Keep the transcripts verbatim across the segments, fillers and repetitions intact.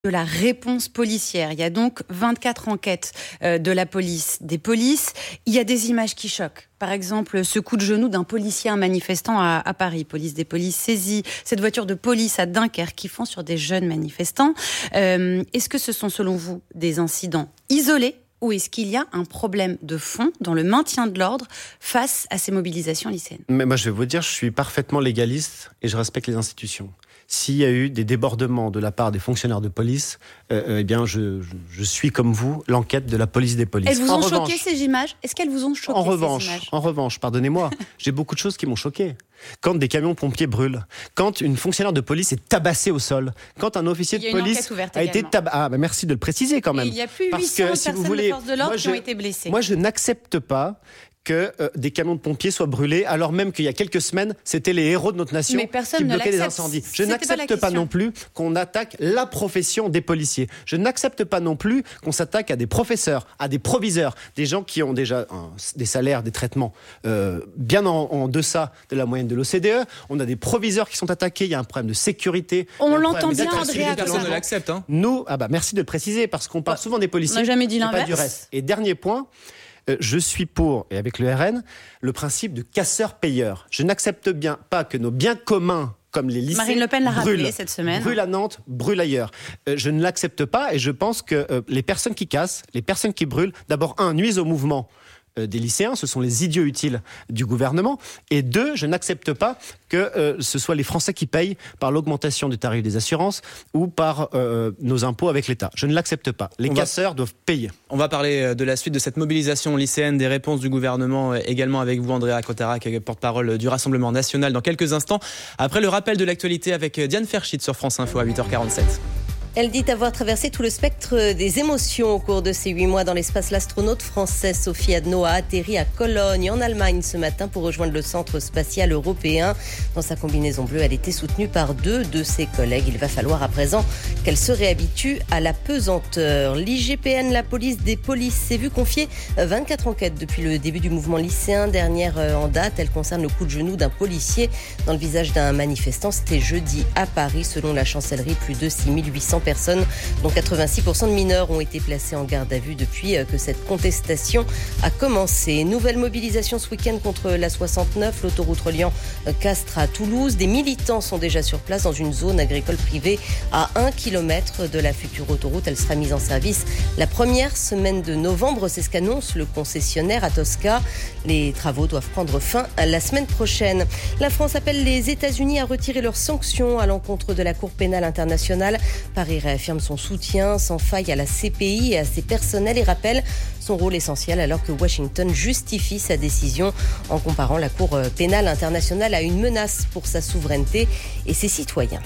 de la réponse policière. Il y a donc vingt-quatre enquêtes euh, de la police, des polices. Il y a des images qui choquent. Par exemple, ce coup de genou d'un policier à un manifestant à, à Paris. Police des polices saisit cette voiture de police à Dunkerque qui fond sur des jeunes manifestants. Euh, est-ce que ce sont, selon vous, des incidents isolés ou est-ce qu'il y a un problème de fond dans le maintien de l'ordre face à ces mobilisations lycéennes ? Mais moi, je vais vous dire, je suis parfaitement légaliste et je respecte les institutions. S'il y a eu des débordements de la part des fonctionnaires de police, euh, eh bien, je, je, je suis comme vous l'enquête de la police des polices. Elles vous en ont revanche, choqué ces images ? Est-ce qu'elles vous ont choqué en ces revanche, images ? En revanche, pardonnez-moi, j'ai beaucoup de choses qui m'ont choqué. Quand des camions pompiers brûlent, quand une fonctionnaire de police est tabassée au sol, quand un officier de police a été tabassé. Ah, bah merci de le préciser quand même. Et il y a plus Parce huit cents que, si personnes vous voulez, de force de l'ordre moi, qui je, ont été blessées. Moi, je n'accepte pas que euh, des camions de pompiers soient brûlés, alors même qu'il y a quelques semaines, c'était les héros de notre nation qui bloquaient les incendies. Je C'était n'accepte pas, pas non plus qu'on attaque la profession des policiers. Je n'accepte pas non plus qu'on s'attaque à des professeurs, à des proviseurs, des gens qui ont déjà un, des salaires, des traitements euh, bien en, en deçà de la moyenne de l'O C D E. On a des proviseurs qui sont attaqués, il y a un problème de sécurité. On l'entend bien, Andrea. Personne ne l'accepte. Hein. Nous, ah bah merci de le préciser, parce qu'on parle souvent des policiers. On n'a jamais dit l'inverse. Pas du reste. Et dernier point, Euh, je suis pour, et avec le R N, le principe de casseur-payeur. Je n'accepte bien pas que nos biens communs, comme les lycées, Marine Le Pen l'a rappelé brûlent, cette semaine. brûlent à Nantes, brûlent ailleurs. Euh, je ne l'accepte pas et je pense que euh, les personnes qui cassent, les personnes qui brûlent, d'abord, un, nuisent au mouvement euh, des lycéens, ce sont les idiots utiles du gouvernement, et deux, je n'accepte pas que euh, ce soit les Français qui payent par l'augmentation du tarif des assurances ou par euh, nos impôts avec l'État. Je ne l'accepte pas. Les On casseurs va... doivent payer. On va parler de la suite de cette mobilisation lycéenne, des réponses du gouvernement, également avec vous, Andrea Cotarac, porte-parole du Rassemblement national, dans quelques instants, après le rappel de l'actualité avec Diane Ferschit sur France Info à huit heures quarante-sept. Elle dit avoir traversé tout le spectre des émotions au cours de ces huit mois dans l'espace. L'astronaute française Sophie Adno a atterri à Cologne, en Allemagne, ce matin pour rejoindre le centre spatial européen. Dans sa combinaison bleue, elle était soutenue par deux de ses collègues. Il va falloir à présent qu'elle se réhabitue à la pesanteur. L'I G P N, la police des polices, s'est vue confier vingt-quatre enquêtes depuis le début du mouvement lycéen. Dernière en date, elle concerne le coup de genou d'un policier dans le visage d'un manifestant. C'était jeudi à Paris. Selon la chancellerie, plus de six mille huit cents personnes, dont quatre-vingt-six pour cent de mineurs, ont été placés en garde à vue depuis que cette contestation a commencé. Nouvelle mobilisation ce week-end contre la soixante-neuf, l'autoroute reliant Castres à Toulouse. Des militants sont déjà sur place dans une zone agricole privée à un kilomètre de la future autoroute. Elle sera mise en service la première semaine de novembre. C'est ce qu'annonce le concessionnaire Atosca. Les travaux doivent prendre fin la semaine prochaine. La France appelle les États-Unis à retirer leurs sanctions à l'encontre de la Cour pénale internationale. Paris réaffirme son soutien sans faille à la C P I et à ses personnels et rappelle son rôle essentiel alors que Washington justifie sa décision en comparant la Cour pénale internationale à une menace pour sa souveraineté et ses citoyens.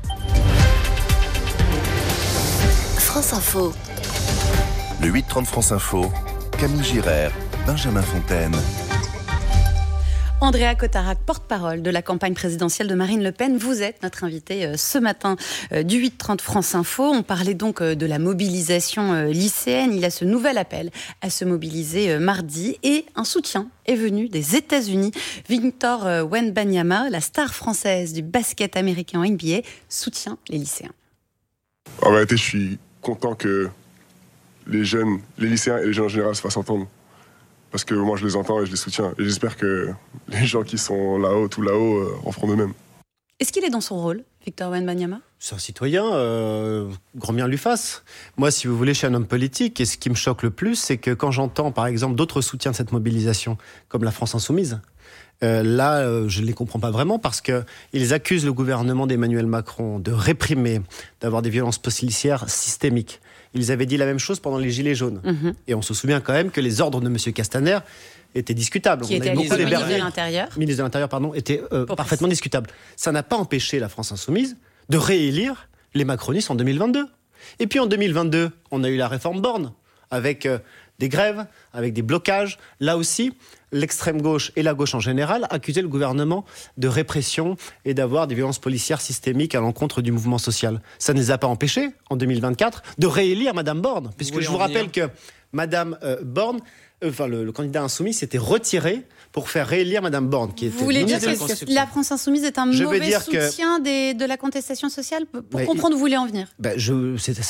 France Info. Le huit trente France Info, Camille Girard, Benjamin Fontaine. Andrea Cotarac, porte-parole de la campagne présidentielle de Marine Le Pen. Vous êtes notre invité ce matin du huit trente France Info. On parlait donc de la mobilisation lycéenne. Il y a ce nouvel appel à se mobiliser mardi et un soutien est venu des États-Unis. Victor Wembanyama, la star française du basket américain en N B A, soutient les lycéens. En réalité, je suis content que les jeunes, les lycéens et les jeunes en général se fassent entendre. Parce que moi, je les entends et je les soutiens. Et j'espère que les gens qui sont là-haut, tout là-haut, euh, en feront de même. Est-ce qu'il est dans son rôle, Victor Wembanyama ? C'est un citoyen, euh, grand bien lui fasse. Moi, si vous voulez, je suis un homme politique. Et ce qui me choque le plus, c'est que quand j'entends, par exemple, d'autres soutiens de cette mobilisation, comme la France Insoumise, euh, là, euh, je ne les comprends pas vraiment parce qu'ils accusent le gouvernement d'Emmanuel Macron de réprimer, d'avoir des violences policières systémiques. Ils avaient dit la même chose pendant les Gilets jaunes. Mmh. Et on se souvient quand même que les ordres de M. Castaner étaient discutables. Qui on était a ministre de l'Intérieur. Ministre de l'Intérieur, pardon, étaient euh, parfaitement discutables. Ça n'a pas empêché la France Insoumise de réélire les macronistes en deux mille vingt-deux. Et puis en deux mille vingt-deux, on a eu la réforme Borne, avec euh, des grèves, avec des blocages. Là aussi, l'extrême gauche et la gauche en général accusaient le gouvernement de répression et d'avoir des violences policières systémiques à l'encontre du mouvement social. Ça ne les a pas empêchés, en deux mille vingt-quatre, de réélire Madame Borne. Puisque je vous rappelle que Madame euh, Borne, euh, enfin le, le candidat insoumis s'était retiré pour faire réélire Madame Borne, qui était. Vous voulez dire ministre de que la France insoumise est un Je veux mauvais dire que- soutien des, de la contestation sociale? Pour Mais comprendre où vous voulez en venir. Ben, je, c'est,